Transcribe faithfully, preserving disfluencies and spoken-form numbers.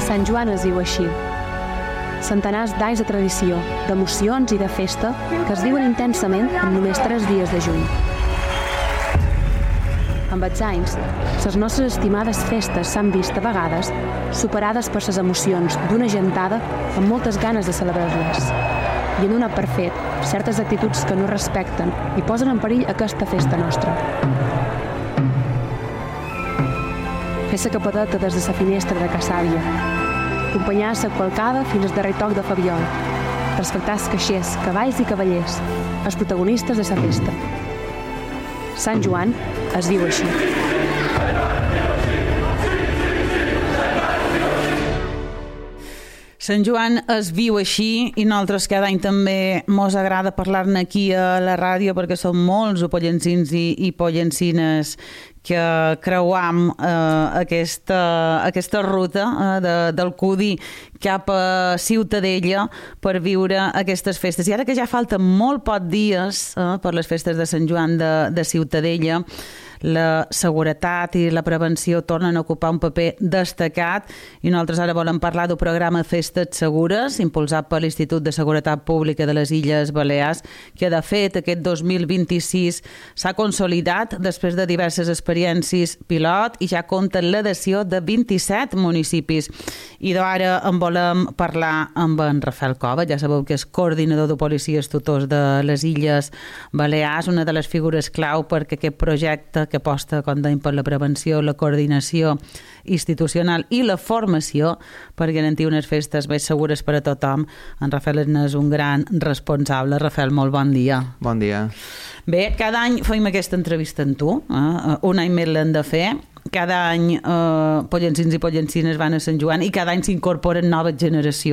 Sant Joan es diu així. Centenars d'anys de tradició, d'emocions i de festa que es viuen intensament en només tres dies de juny. Amb els anys, les nostres estimades festes s'han vist a vegades superades per les emocions d'una gentada amb moltes ganes de celebrar-les i en donat per fet certes actituds que no respecten i posen en perill aquesta festa nostra. Fer la capadeta des de la finestra de ca Sàvia, acompanyar la qualcada fins al darrer toc de Fabiol, respectar els caixers, cavalls i cavallers, els protagonistes de la festa. Sant Joan es diu així. Sant Joan es viu així i nosaltres cada any també mos agrada parlar-ne aquí a la ràdio perquè som molts pollencins i, i pollencines que creuam eh, aquesta, aquesta ruta eh, de, del Cudi cap a Ciutadella per viure aquestes festes. I ara que ja falten molt pocs dies eh, per les festes de Sant Joan de, de Ciutadella, la seguretat i la prevenció tornen a ocupar un paper destacat i nosaltres ara volem parlar del programa Festes Segures, impulsat per l'Institut de Seguretat Pública de les Illes Balears, que de fet aquest dos mil vint-i-sis s'ha consolidat després de diverses experiències pilot i ja compta l'adhesió de vint-i-set municipis. I d'ara en volem parlar amb en Rafael Cova, ja sabeu que és coordinador de policies tutors de les Illes Balears, una de les figures clau perquè aquest projecte que aposta, com dèiem, per la prevenció, la coordinació institucional i la formació per garantir unes festes més segures per a tothom. En Rafael és un gran responsable. Rafael, molt bon dia. Bon dia. Bé, cada any fem aquesta entrevista amb tu, eh? Un any més l'hem de fer. Cada any eh, pollencins i pollencines van a Sant Joan i cada any s'incorporen noves generacions.